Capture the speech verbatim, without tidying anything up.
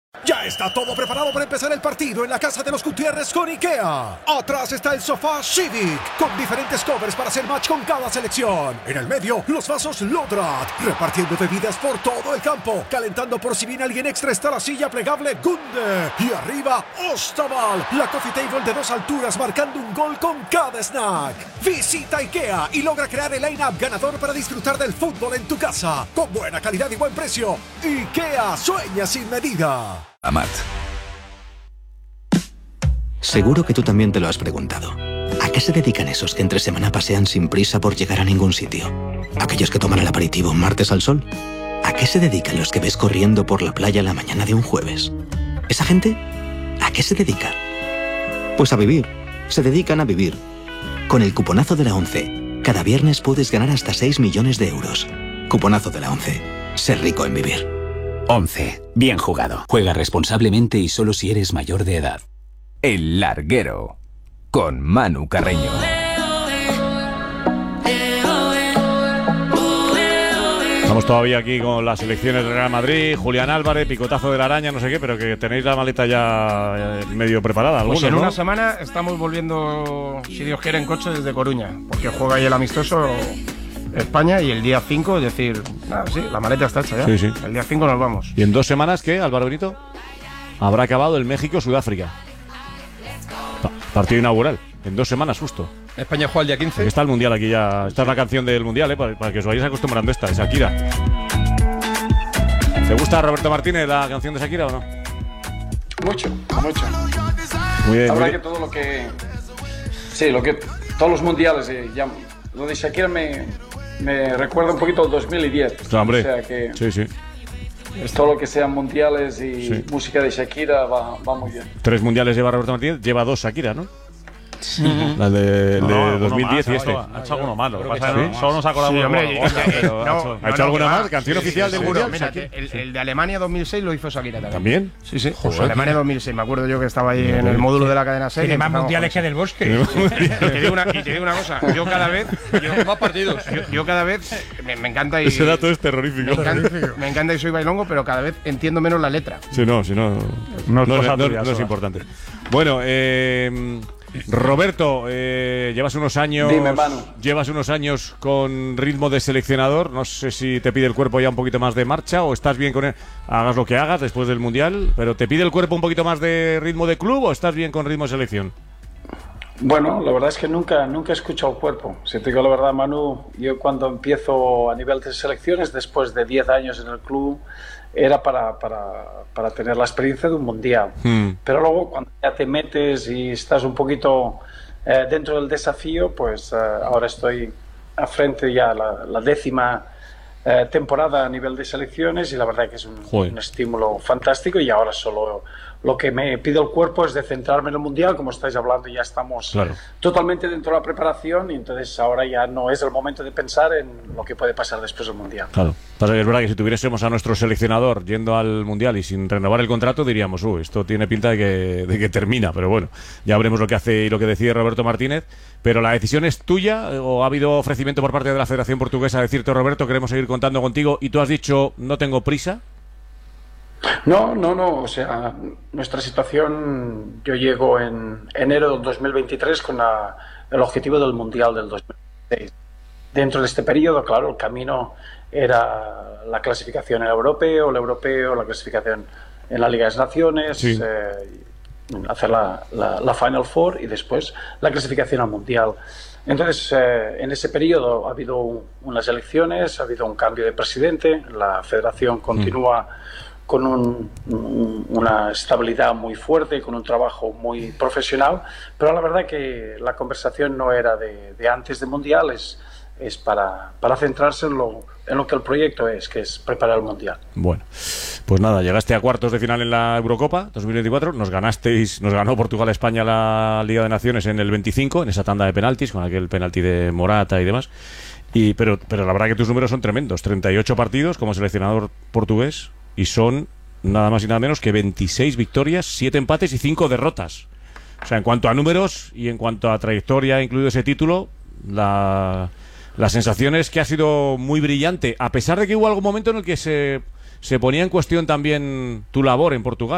Ya está todo preparado para empezar el partido en la casa de los Gutiérrez con IKEA. Atrás está el sofá Civic, con diferentes covers para hacer match con cada selección. En el medio, los vasos Lodrat, repartiendo bebidas por todo el campo. Calentando por si viene alguien extra está la silla plegable Gunde. Y arriba, Ostaval, la coffee table de dos alturas marcando un gol con cada snack. Visita IKEA y logra crear el line-up ganador para disfrutar del fútbol en tu casa. Con buena calidad y buen precio. IKEA, sueña sin medida. Amat. Seguro que tú también te lo has preguntado. ¿A qué se dedican esos que entre semana pasean sin prisa por llegar a ningún sitio? ¿Aquellos que toman el aperitivo un martes al sol? ¿A qué se dedican los que ves corriendo por la playa la mañana de un jueves? ¿Esa gente? ¿A qué se dedica? Pues a vivir. Se dedican a vivir. Con el cuponazo de la ONCE, cada viernes puedes ganar hasta seis millones de euros. Cuponazo de la ONCE. Ser rico en vivir. once. Bien jugado. Juega responsablemente y solo si eres mayor de edad. El Larguero, con Manu Carreño. Estamos todavía aquí con las selecciones del Real Madrid, Julián Álvarez, picotazo de la araña, no sé qué, pero que tenéis la maleta ya medio preparada. Pues en ¿no? una semana estamos volviendo, si Dios quiere, en coche desde Coruña, porque juega ahí el amistoso España y el día cinco, es decir, nada, sí, la maleta está hecha ya. Sí, sí. El día cinco nos vamos. ¿Y en dos semanas qué, Álvaro Benito? Habrá acabado el México-Sudáfrica. Pa partido inaugural. En dos semanas justo. España juega el día quince. Aquí está el Mundial aquí ya. Esta es la canción del Mundial, ¿eh? Para, para que os vayáis acostumbrando esta, de Shakira. ¿Te gusta, Roberto Martínez, la canción de Shakira o no? Mucho, mucho. Muy bien. La verdad muy que todo lo que... Sí, lo que... Todos los mundiales, eh, ya, lo de Shakira me, me recuerda un poquito al dos mil diez. Claro, hombre. O sea que... Sí, sí. Todo lo que sean mundiales y Sí. música de Shakira va, va muy bien. Tres mundiales lleva Roberto Martínez, lleva dos Shakira, ¿no? Sí. La de, No, de no, dos mil diez más, y este. Ha hecho alguno malo. Creo que Pasa sí. que Solo nos acordamos Sí, hombre, de y- alguna, y- pero no, ha hecho- ¿Ha hecho alguna que va. más? ¿Canción Sí, oficial sí, del seguro. Mundial? Mira, el, el de Alemania dos mil seis lo hizo Shakira también. ¿También? Sí, sí. Joder. Alemania dos mil seis, me acuerdo yo que estaba ahí en el módulo de la cadena seis. Tiene más empezamos mundiales con- que del Bosque. Y te digo una, y te digo una cosa, yo cada vez, yo, Más partidos. yo, yo cada vez me, me encanta y Ese dato es me terrorífico. encanta, me encanta y soy bailongo, pero cada vez entiendo menos la letra. Sí, no, si no, No es no, cosa no- tuya, no es Soba. importante. Bueno, eh, Roberto, eh, llevas unos años, Dime, Manu. llevas unos años con ritmo de seleccionador. No sé si te pide el cuerpo ya un poquito más de marcha o estás bien con él. Hagas lo que hagas después del mundial, pero ¿te pide el cuerpo un poquito más de ritmo de club o estás bien con ritmo de selección? Bueno, la verdad es que nunca, nunca he escuchado el cuerpo. Si te digo la verdad, Manu, yo cuando empiezo a nivel de selecciones, después de diez años en el club, era para, para, para tener la experiencia de un mundial. Hmm. Pero luego, cuando ya te metes y estás un poquito eh, dentro del desafío, pues eh, ahora estoy a frente ya la, la décima eh, temporada a nivel de selecciones y la verdad que es un, Joder. un estímulo fantástico y ahora solo lo que me pide el cuerpo es de centrarme en el mundial, como estáis hablando, ya estamos Claro. totalmente dentro de la preparación y entonces ahora ya no es el momento de pensar en lo que puede pasar después del mundial. Claro. Pasa que es verdad que si tuviésemos a nuestro seleccionador yendo al mundial y sin renovar el contrato, diríamos, uh, esto tiene pinta de que, de que termina. Pero bueno, ya veremos lo que hace y lo que decide Roberto Martínez. Pero la decisión es tuya o ha habido ofrecimiento por parte de la Federación Portuguesa a decirte, Roberto, queremos seguir contando contigo y tú has dicho, no tengo prisa. No, no, no, o sea, nuestra situación, yo llego en enero del dos mil veintitrés con la- el objetivo del Mundial del dos mil veintiséis. Dentro de este periodo, claro, el camino era la clasificación en el europeo, el europeo, la clasificación en la Liga de las Naciones, Sí. eh, hacer la, la, la Final Four y después la clasificación al Mundial. Entonces, eh, en ese periodo ha habido un- unas elecciones, ha habido un cambio de presidente, la federación continúa con un- un- una estabilidad muy fuerte, con un trabajo muy profesional, pero la verdad que la conversación no era de, de antes de Mundial, es, es para, para centrarse en lo, en lo que el proyecto es, que es preparar el Mundial. Bueno, pues nada, llegaste a cuartos de final en la Eurocopa dos mil veinticuatro, nos ganasteis, nos ganó Portugal a España la Liga de Naciones en el veinticinco, en esa tanda de penaltis, con aquel penalti de Morata y demás. Y, pero, pero la verdad que tus números son tremendos, treinta y ocho partidos como seleccionador portugués y son nada más y nada menos que veintiséis victorias, siete empates y cinco derrotas. O sea, en cuanto a números y en cuanto a trayectoria, incluido ese título, la, la sensación es que ha sido muy brillante, a pesar de que hubo algún momento en el que se, se ponía en cuestión también tu labor en Portugal.